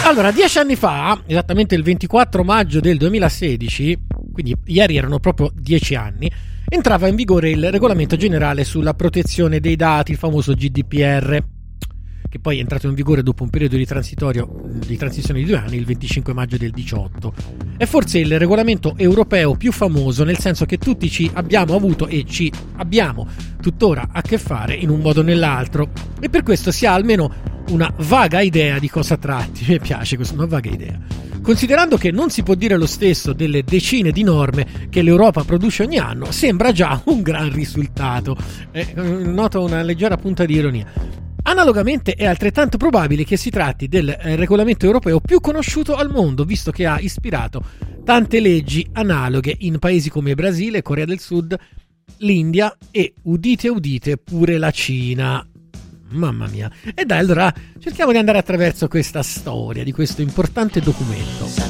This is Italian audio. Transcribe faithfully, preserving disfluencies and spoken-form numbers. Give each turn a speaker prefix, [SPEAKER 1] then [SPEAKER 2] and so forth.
[SPEAKER 1] Allora, dieci anni fa, esattamente il ventiquattro maggio del duemilasedici, quindi ieri erano proprio dieci anni, entrava in vigore il regolamento generale sulla protezione dei dati, il famoso G D P R, che poi è entrato in vigore dopo un periodo di transitorio di transizione di due anni, il venticinque maggio del diciotto. È forse il regolamento europeo più famoso, nel senso che tutti ci abbiamo avuto e ci abbiamo tuttora a che fare in un modo o nell'altro, e per questo si ha almeno una vaga idea di cosa tratti. Mi piace questa, una vaga idea. Considerando che non si può dire lo stesso delle decine di norme che l'Europa produce ogni anno, sembra già un gran risultato. Eh, noto una leggera punta di ironia. Analogamente è altrettanto probabile che si tratti del regolamento europeo più conosciuto al mondo, visto che ha ispirato tante leggi analoghe in paesi come Brasile, Corea del Sud, l'India e, udite udite, pure la Cina. Mamma mia. E dai, allora cerchiamo di andare attraverso questa storia di questo importante documento.